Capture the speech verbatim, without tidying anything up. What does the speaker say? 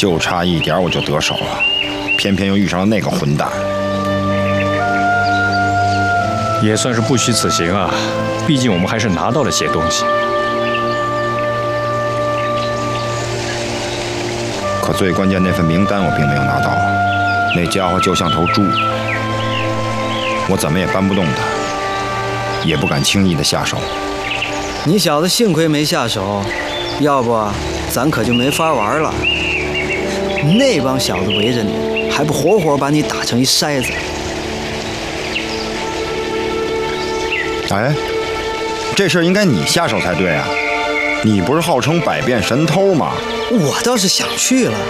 就差一点我就得手了，偏偏又遇上了那个混蛋。 也算是不虚此行啊，毕竟我们还是拿到了些东西。 可最关键那份名单我并没有拿到，那家伙就像头猪，我怎么也搬不动他，也不敢轻易的下手。 你小子幸亏没下手，要不咱可就没法玩了。那帮小子围着你，还不活活把你打成一筛子？ 哎，这事儿应该你下手才对啊！你不是号称百变神偷吗？ 我倒是想去了，